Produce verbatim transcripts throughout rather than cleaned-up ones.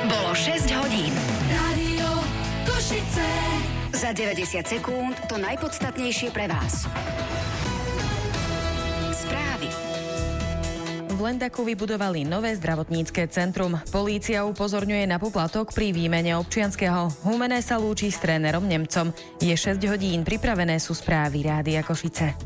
Bolo šesť hodín. Rádio Košice. Za deväťdesiat sekúnd to najpodstatnejšie pre vás. Správy. V Lendaku vybudovali nové zdravotnícke centrum. Polícia upozorňuje na poplatok pri výmene občianskeho. Humené sa lúči s trénerom Nemcom. Je šesť hodín, pripravené sú správy Rádia Košice.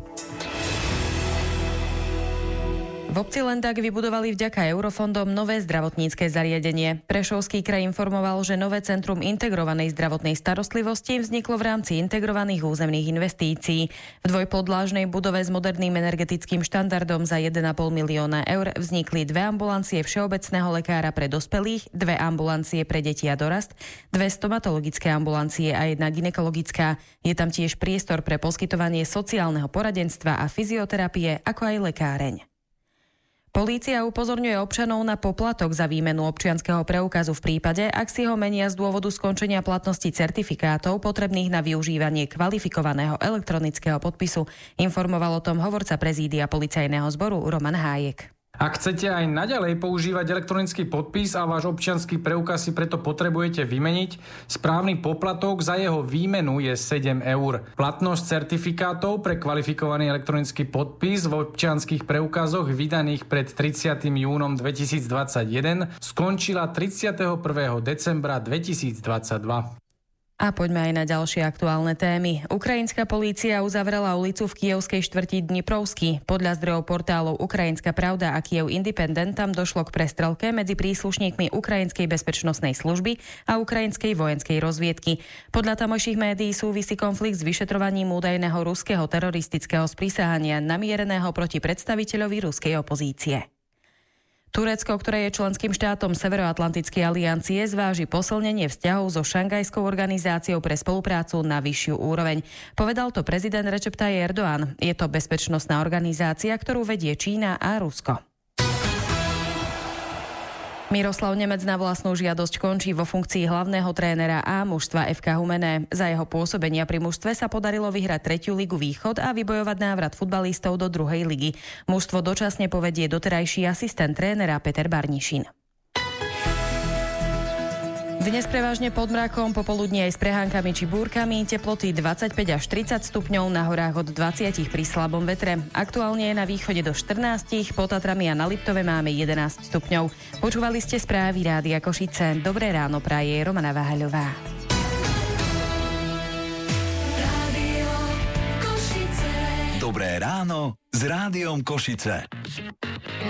V obci Lendak vybudovali vďaka eurofondom nové zdravotnícke zariadenie. Prešovský kraj informoval, že nové centrum integrovanej zdravotnej starostlivosti vzniklo v rámci integrovaných územných investícií. V dvojpodlážnej budove s moderným energetickým štandardom za jeden a pol milióna eur vznikli dve ambulancie všeobecného lekára pre dospelých, dve ambulancie pre deti a dorast, dve stomatologické ambulancie a jedna gynekologická. Je tam tiež priestor pre poskytovanie sociálneho poradenstva a fyzioterapie, ako aj lekáreň. Polícia upozorňuje občanov na poplatok za výmenu občianskeho preukazu v prípade, ak si ho menia z dôvodu skončenia platnosti certifikátov potrebných na využívanie kvalifikovaného elektronického podpisu. Informoval o tom hovorca prezídia policajného zboru Roman Hájek. Ak chcete aj naďalej používať elektronický podpis a váš občiansky preukaz si preto potrebujete vymeniť, správny poplatok za jeho výmenu je sedem eur. Platnosť certifikátov pre kvalifikovaný elektronický podpis v občianskych preukazoch vydaných pred tridsiatym júnom dvetisícdvadsaťjeden skončila tridsiateho prvého decembra dvetisícdvadsaťdva. A poďme aj na ďalšie aktuálne témy. Ukrajinská polícia uzavrela ulicu v kievskej štvrti Dniprovský. Podľa zdrojov portálov Ukrajinská pravda a Kiev Independent tam došlo k prestrelke medzi príslušníkmi Ukrajinskej bezpečnostnej služby a Ukrajinskej vojenskej rozviedky. Podľa tamojších médií súvisí konflikt s vyšetrovaním údajného ruského teroristického sprísahania namiereného proti predstaviteľovi ruskej opozície. Turecko, ktoré je členským štátom Severoatlantickej aliancie, zváži posilnenie vzťahov so Šanghajskou organizáciou pre spoluprácu na vyššiu úroveň. Povedal to prezident Recep Tayyip Erdoğan. Je to bezpečnostná organizácia, ktorú vedie Čína a Rusko. Miroslav Nemec na vlastnú žiadosť končí vo funkcii hlavného trénera A mužstva ef ká Humenné. Za jeho pôsobenia pri mužstve sa podarilo vyhrať tretiu ligu Východ a vybojovať návrat futbalistov do druhej ligy. Mužstvo dočasne povedie doterajší asistent trénera Peter Barnišin. Dnes prevažne pod mrakom, popoludní aj s prehánkami či búrkami, teploty dvadsaťpäť až tridsať stupňov, na horách od dvadsať pri slabom vetre. Aktuálne je na východe do štrnásť, pod Tatrami a na Liptove máme jedenásť stupňov. Počúvali ste správy Rádia Košice. Dobré ráno praje Romana Váhaľová. Dobré ráno s Rádiom Košice.